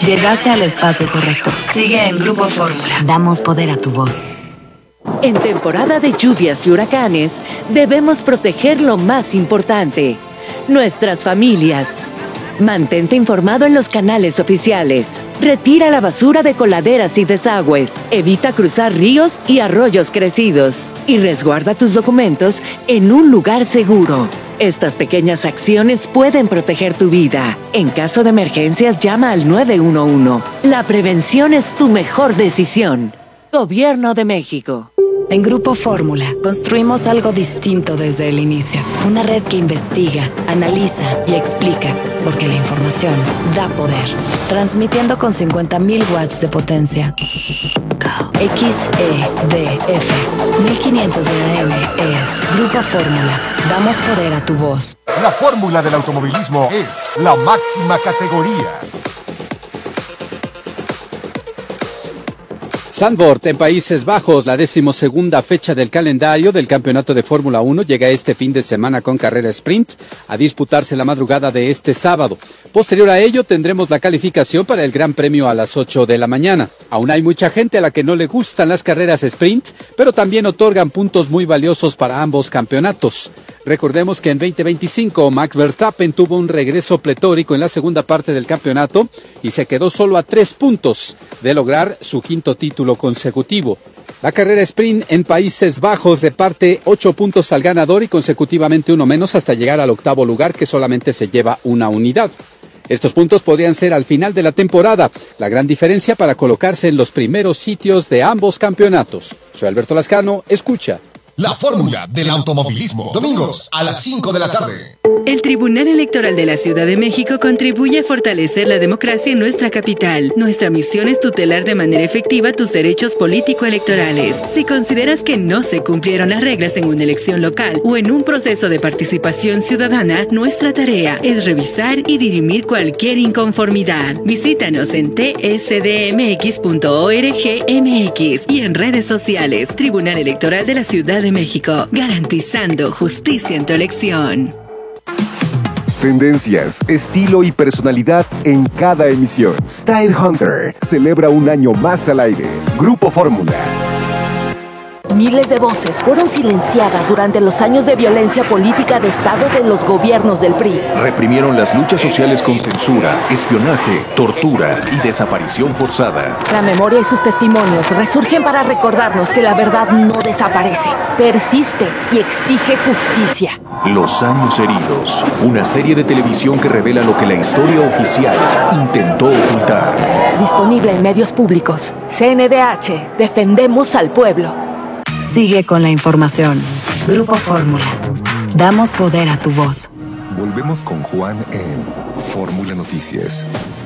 Llegaste al espacio correcto. Sigue en Grupo Fórmula. Damos poder a tu voz. En temporada de lluvias y huracanes, debemos proteger lo más importante: nuestras familias. Mantente informado en los canales oficiales. Retira la basura de coladeras y desagües. Evita cruzar ríos y arroyos crecidos. Y resguarda tus documentos en un lugar seguro. Estas pequeñas acciones pueden proteger tu vida. En caso de emergencias, llama al 911. La prevención es tu mejor decisión. Gobierno de México. En Grupo Fórmula, construimos algo distinto desde el inicio. Una red que investiga, analiza y explica, porque la información da poder. Transmitiendo con 50.000 watts de potencia. XEDF 1500 de AM es Grupo Fórmula. Damos poder a tu voz. La fórmula del automovilismo es la máxima categoría. Zandvoort, en Países Bajos, la 12ª fecha del calendario del Campeonato de Fórmula 1 llega este fin de semana con carrera sprint a disputarse la madrugada de este sábado. Posterior a ello tendremos la calificación para el Gran Premio a las 8 de la mañana. Aún hay mucha gente a la que no le gustan las carreras sprint, pero también otorgan puntos muy valiosos para ambos campeonatos. Recordemos que en 2025 Max Verstappen tuvo un regreso pletórico en la segunda parte del campeonato y se quedó solo a 3 puntos de lograr su 5º título consecutivo. La carrera sprint en Países Bajos reparte 8 puntos al ganador y consecutivamente uno menos hasta llegar al 8º lugar, que solamente se lleva una unidad. Estos puntos podrían ser al final de la temporada la gran diferencia para colocarse en los primeros sitios de ambos campeonatos. Soy Alberto Lascano, escucha. La fórmula del automovilismo. Domingos a las 5 de la tarde. El Tribunal Electoral de la Ciudad de México contribuye a fortalecer la democracia en nuestra capital. Nuestra misión es tutelar de manera efectiva tus derechos político-electorales. Si consideras que no se cumplieron las reglas en una elección local o en un proceso de participación ciudadana, nuestra tarea es revisar y dirimir cualquier inconformidad. Visítanos en tsdmx.org.mx y en redes sociales. Tribunal Electoral de la Ciudad de México, garantizando justicia en tu elección. Tendencias, estilo y personalidad en cada emisión. Style Hunter celebra un año más al aire. Grupo Fórmula. Miles de voces fueron silenciadas durante los años de violencia política de Estado de los gobiernos del PRI. Reprimieron las luchas sociales con censura, espionaje, tortura y desaparición forzada. La memoria y sus testimonios resurgen para recordarnos que la verdad no desaparece, persiste y exige justicia. Los años heridos, una serie de televisión que revela lo que la historia oficial intentó ocultar. Disponible en medios públicos. CNDH, defendemos al pueblo. Sigue con la información. Grupo Fórmula. Damos poder a tu voz. Volvemos con Juan en Fórmula Noticias.